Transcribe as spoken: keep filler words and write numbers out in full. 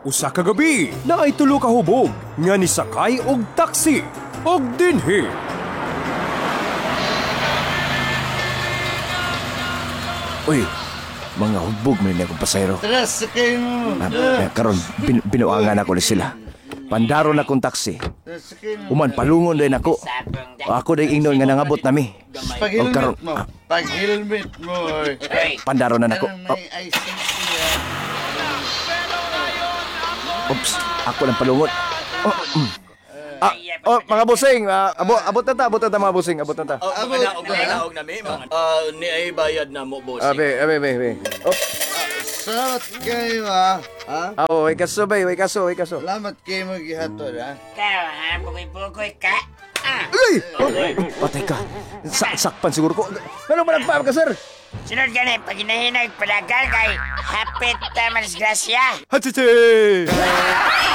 Usa ka gabi na ay tulo ka hubog nga ni sakay og taksi og dinhi. Uy, mga hubog man akong pasayro. Tara, sakay mo. Ah, karon bin, binuangan ako ni sila. Pandaro na kong taksi. Tara, sakay mo. Uman palungon din ako. Ako day ingnon nga nangabot nami. O, karon, Pag-helmet mo. ah. Pag-helmet mo. oy. Pandaro na nako. Anong may I C C ah? Oops, ako lang palungon. Oh, mm. Ah, oh, mga busing, ah, abot abot na ta, abot na ta mga busing, abot na ta. Oh, mga naog na naog na mi mga. Ah, ni ay bayad na mo boss. Abe, abe, abe, abe. Oh, Salamat kayo ah. Ha? ah, oh, way kaso bay, way kaso, way kaso. Salamat kayo maghihatod ha. Ikaw, ha? Bukoy-bukoy ka. Ah! Ay! Oh, patay ka. Sakpan siguro ko. Ano ba nagpaam ka, sir? Sunod ka na, pag hinahinag, palagal kay hapit na manisgrasya. Hachichi!